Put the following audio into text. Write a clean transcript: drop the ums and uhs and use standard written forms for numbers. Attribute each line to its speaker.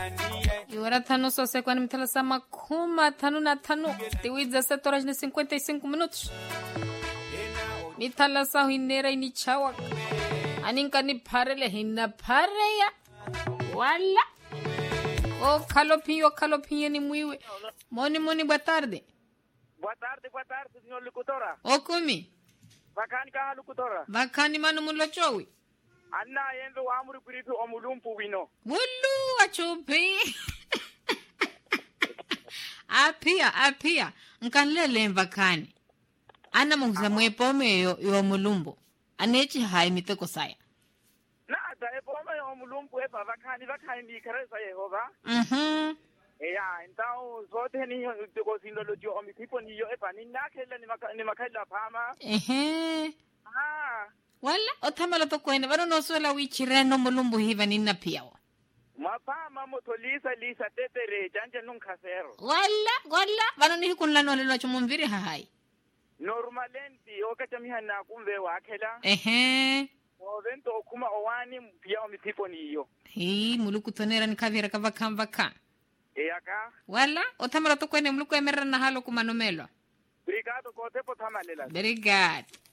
Speaker 1: Iwara tano sose kwani mtala sama kuma tano na tano. Tiwiza 7 horas na 55 minutos. Mitala sa hinera ini chawak. Aninka ni parele hinna pareya. Wala. O calopinho ni mwiwe. Moni, boa tarde.
Speaker 2: Boa tarde, senhor locutora.
Speaker 1: O kumi.
Speaker 2: Vakani ka locutora.
Speaker 1: Vakani manu mulo chowi.
Speaker 2: Anna yendo amuru piritu omulumpu wino.
Speaker 1: Wulu achupi. Apia. Nkanlele vakani. Ana munguza mwepome yo mulumbu. Anechi hai miteko saya.
Speaker 2: Na da epome yo mulumpu eba vakani ni karesa Yehova. Então zote ni ko sindolo jo omitipo ni yo eba ni nakela ni makala pama.
Speaker 1: Wala othamalo to kwene baro no swela wichireno mulumbu hiva nina pia.
Speaker 2: Mapama motolisa lisa tetere janje nunkasero.
Speaker 1: Wala baro ni kunla no lelo chumumviri hai.
Speaker 2: Normalmente okachamiha na kumbe wakela. Ovento kuma owani pia omitipo ni yo.
Speaker 1: Muluku tonera ni kavira kavaka.
Speaker 2: Aka.
Speaker 1: Wala othamalo to kwene muluku emerra na halo kumanomelo.
Speaker 2: Obrigado kote po thamalela.
Speaker 1: Obrigado.